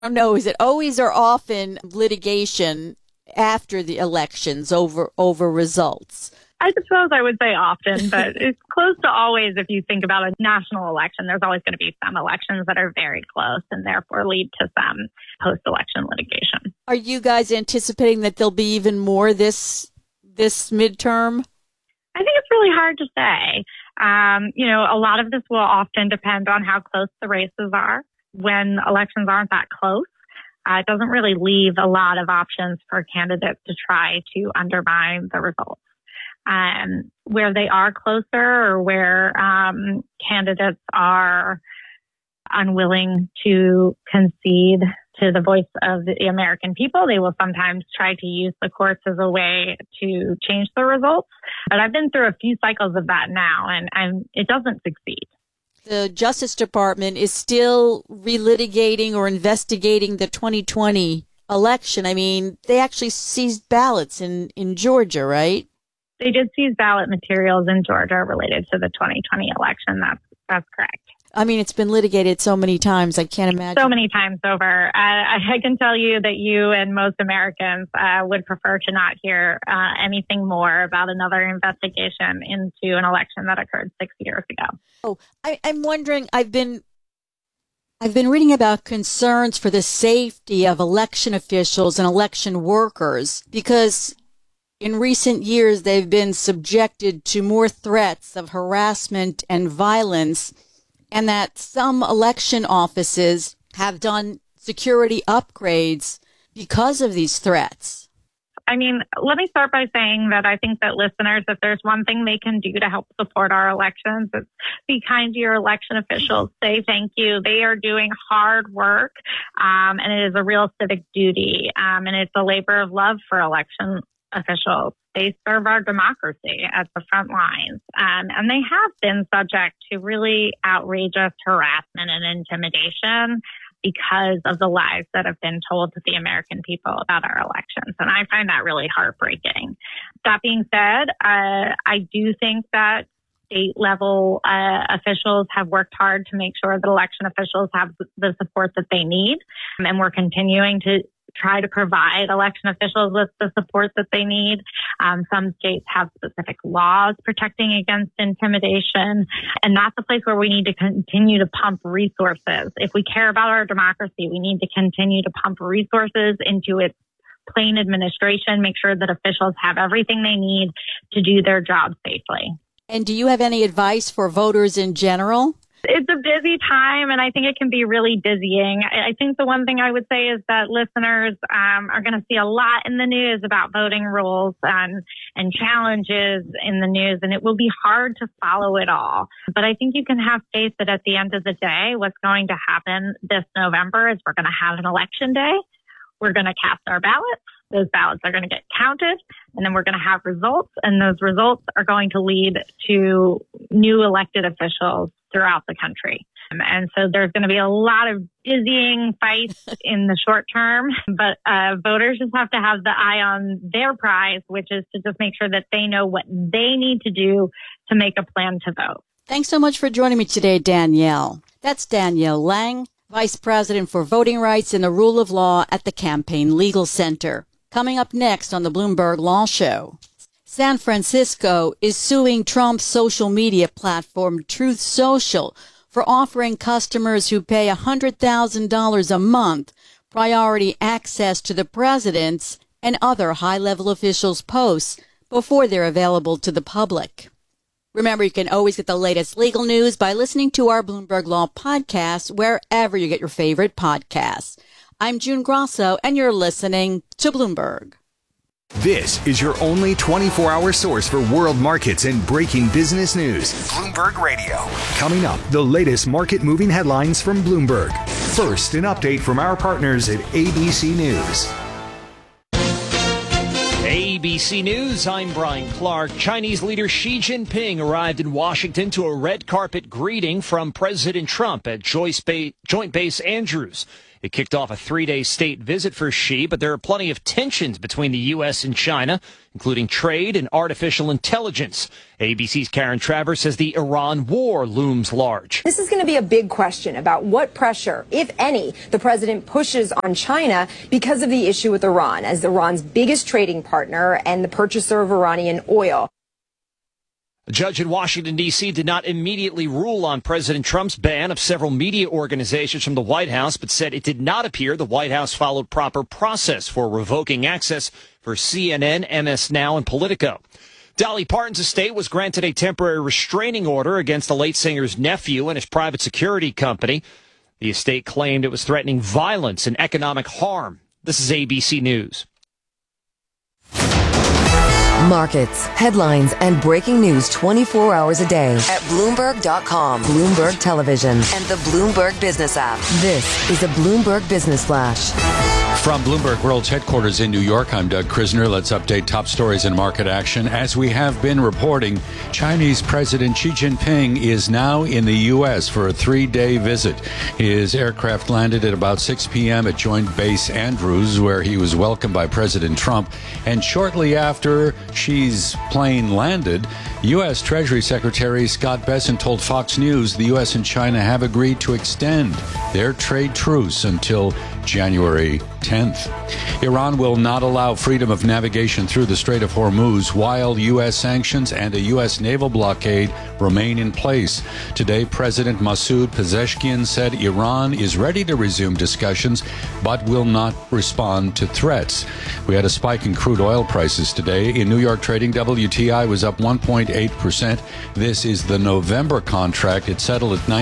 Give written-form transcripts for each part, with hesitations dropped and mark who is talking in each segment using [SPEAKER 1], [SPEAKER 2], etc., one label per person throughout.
[SPEAKER 1] don't know, is it always or often litigation after the elections over results?
[SPEAKER 2] I suppose I would say often, but it's close to always. If you think about a national election, there's always going to be some elections that are very close and therefore lead to some post-election litigation.
[SPEAKER 1] Are you guys anticipating that there'll be even more this midterm?
[SPEAKER 2] I think it's really hard to say. A lot of this will often depend on how close the races are. When elections aren't that close, it doesn't really leave a lot of options for candidates to try to undermine the results. Where they are closer or where candidates are unwilling to concede to the voice of the American people, they will sometimes try to use the courts as a way to change the results. But I've been through a few cycles of that now, and it doesn't succeed.
[SPEAKER 1] The Justice Department is still relitigating or investigating the 2020 election. I mean, they actually seized ballots in Georgia, right?
[SPEAKER 2] They did seize ballot materials in Georgia related to the 2020 election. That's correct.
[SPEAKER 1] I mean, it's been litigated so many times, I can't imagine.
[SPEAKER 2] So many times over. I can tell you that you and most Americans would prefer to not hear anything more about another investigation into an election that occurred 6 years ago.
[SPEAKER 1] Oh, I'm wondering, I've been reading about concerns for the safety of election officials and election workers because in recent years they've been subjected to more threats of harassment and violence, and that some election offices have done security upgrades because of these threats.
[SPEAKER 2] I mean, let me start by saying that I think that listeners, if there's one thing they can do to help support our elections, it's be kind to your election officials. Say thank you. They are doing hard work, and it is a real civic duty, and it's a labor of love for election officials. They serve our democracy at the front lines, and they have been subject to really outrageous harassment and intimidation because of the lies that have been told to the American people about our elections. And I find that really heartbreaking. That being said, I do think that state level officials have worked hard to make sure that election officials have the support that they need. And we're continuing to try to provide election officials with the support that they need. Some states have specific laws protecting against intimidation, and that's a place where we need to continue to pump resources. If we care about our democracy, we need to continue to pump resources into its plain administration, make sure that officials have everything they need to do their job safely.
[SPEAKER 1] And do you have any advice for voters in general?
[SPEAKER 2] It's a busy time, and I think it can be really dizzying. I think the one thing I would say is that listeners are going to see a lot in the news about voting rules and challenges in the news, and it will be hard to follow it all. But I think you can have faith that at the end of the day, what's going to happen this November is we're going to have an election day. We're going to cast our ballots. Those ballots are going to get counted, and then we're going to have results, and those results are going to lead to new elected officials throughout the country. And so there's going to be a lot of dizzying fights in the short term, but voters just have to have the eye on their prize, which is to just make sure that they know what they need to do to make a plan to vote.
[SPEAKER 1] Thanks so much for joining me today, Danielle. That's Danielle Lang, Vice President for Voting Rights and the Rule of Law at the Campaign Legal Center. Coming up next on the Bloomberg Law Show, San Francisco is suing Trump's social media platform Truth Social for offering customers who pay $100,000 a month priority access to the president's and other high-level officials' posts before they're available to the public. Remember, you can always get the latest legal news by listening to our Bloomberg Law podcast wherever you get your favorite podcasts. I'm June Grosso, and you're listening to Bloomberg.
[SPEAKER 3] This is your only 24-hour source for world markets and breaking business news. Bloomberg Radio. Coming up, the latest market-moving headlines from Bloomberg. First, an update from our partners at ABC News.
[SPEAKER 4] ABC News, I'm Brian Clark. Chinese leader Xi Jinping arrived in Washington to a red carpet greeting from President Trump at Joint Base Andrews. It kicked off a 3-day state visit for Xi, but there are plenty of tensions between the U.S. and China, including trade and artificial intelligence. ABC's Karen Travers says the Iran war looms large.
[SPEAKER 5] This is going to be a big question about what pressure, if any, the president pushes on China because of the issue with Iran, as Iran's biggest trading partner and the purchaser of Iranian oil.
[SPEAKER 4] A judge in Washington, D.C. did not immediately rule on President Trump's ban of several media organizations from the White House, but said it did not appear the White House followed proper process for revoking access for CNN, MS Now, and Politico. Dolly Parton's estate was granted a temporary restraining order against the late singer's nephew and his private security company. The estate claimed it was threatening violence and economic harm. This is ABC News.
[SPEAKER 6] Markets, headlines, and breaking news 24 hours a day at Bloomberg.com, Bloomberg Television, and the Bloomberg Business app. This is a Bloomberg Business Flash.
[SPEAKER 7] From Bloomberg World's headquarters in New York, I'm Doug Krisner. Let's update top stories in market action. As we have been reporting, Chinese President Xi Jinping is now in the U.S. for a 3-day visit. His aircraft landed at about 6 p.m. at Joint Base Andrews, where he was welcomed by President Trump. And shortly after Xi's plane landed, U.S. Treasury Secretary Scott Bessent told Fox News the U.S. and China have agreed to extend their trade truce until January 10th. Iran will not allow freedom of navigation through the Strait of Hormuz while U.S. sanctions and a U.S. naval blockade remain in place. Today, President Masoud Pezeshkian said Iran is ready to resume discussions but will not respond to threats. We had a spike in crude oil prices today. In New York trading, WTI was up 1.8%. This is the November contract. It settled at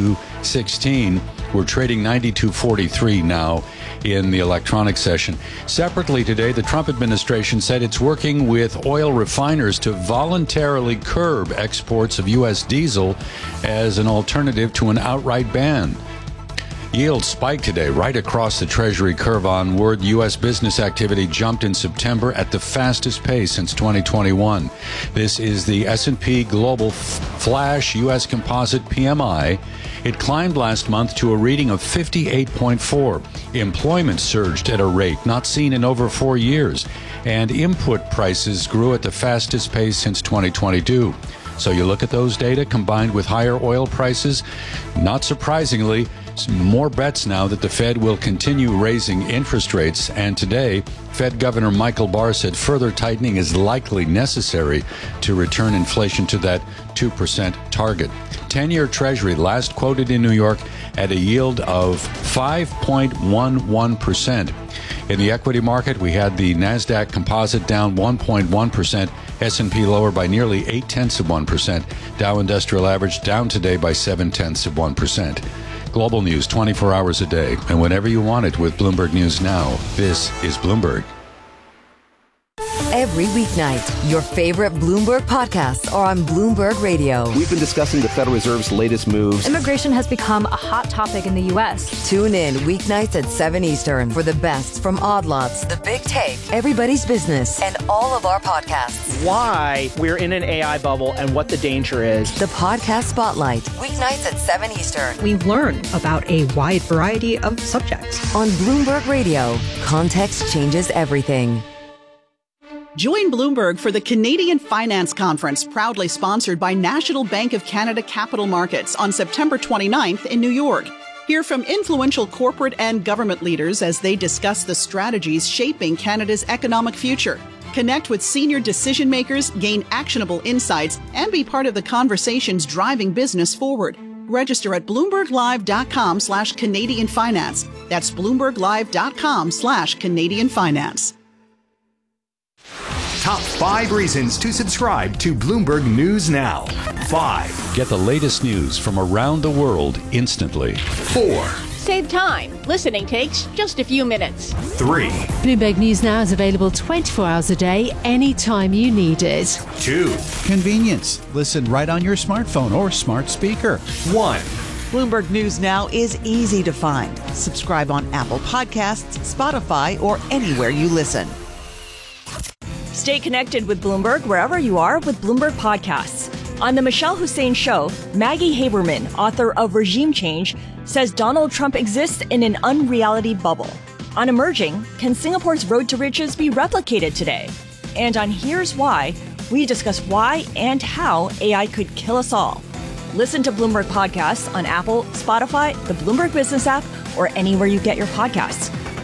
[SPEAKER 7] 92.16. We're trading 92.43 now in the electronic session. Separately today, the Trump administration said it's working with oil refiners to voluntarily curb exports of U.S. diesel as an alternative to an outright ban. Yields spiked today right across the Treasury curve onward. U.S. business activity jumped in September at the fastest pace since 2021. This is the S&P Global Flash U.S. Composite PMI. It climbed last month to a reading of 58.4. Employment surged at a rate not seen in over 4 years, and input prices grew at the fastest pace since 2022. So you look at those data combined with higher oil prices, not surprisingly, more bets now that the Fed will continue raising interest rates. And today, Fed Governor Michael Barr said further tightening is likely necessary to return inflation to that 2% target. 10-year Treasury last quoted in New York at a yield of 5.11%. In the equity market, we had the NASDAQ Composite down 1.1%, S&P lower by nearly 0.8%, Dow Industrial Average down today by 0.7%. Global news 24 hours a day, and whenever you want it with Bloomberg News Now. This is Bloomberg.
[SPEAKER 6] Every weeknight, your favorite Bloomberg podcasts are on Bloomberg Radio.
[SPEAKER 8] We've been discussing the Federal Reserve's latest moves.
[SPEAKER 9] Immigration has become a hot topic in the U.S.
[SPEAKER 6] Tune in weeknights at 7 Eastern for the best from Odd Lots, The Big Take, Everybody's Business, and all of our podcasts.
[SPEAKER 10] Why we're in an AI bubble and what the danger is.
[SPEAKER 6] The Podcast Spotlight, weeknights at 7 Eastern.
[SPEAKER 11] We learn about a wide variety of subjects.
[SPEAKER 6] On Bloomberg Radio, context changes everything.
[SPEAKER 12] Join Bloomberg for the Canadian Finance Conference, proudly sponsored by National Bank of Canada Capital Markets on September 29th in New York. Hear from influential corporate and government leaders as they discuss the strategies shaping Canada's economic future. Connect with senior decision makers, gain actionable insights, and be part of the conversations driving business forward. Register at BloombergLive.com/Canadian Finance. That's BloombergLive.com/Canadian Finance.
[SPEAKER 3] Top 5 reasons to subscribe to Bloomberg News Now. 5.
[SPEAKER 7] Get the latest news from around the world instantly.
[SPEAKER 3] 4.
[SPEAKER 13] Save time. Listening takes just a few minutes.
[SPEAKER 3] 3.
[SPEAKER 14] Bloomberg News Now is available 24 hours a day, anytime you need it.
[SPEAKER 3] 2.
[SPEAKER 15] Convenience. Listen right on your smartphone or smart speaker.
[SPEAKER 3] 1.
[SPEAKER 16] Bloomberg News Now is easy to find. Subscribe on Apple Podcasts, Spotify, or anywhere you listen.
[SPEAKER 17] Stay connected with Bloomberg wherever you are with Bloomberg Podcasts. On The Michelle Hussein Show, Maggie Haberman, author of Regime Change, says Donald Trump exists in an unreality bubble. On Emerging, can Singapore's road to riches be replicated today? And on Here's Why, we discuss why and how AI could kill us all. Listen to Bloomberg Podcasts on Apple, Spotify, the Bloomberg Business app, or anywhere you get your podcasts.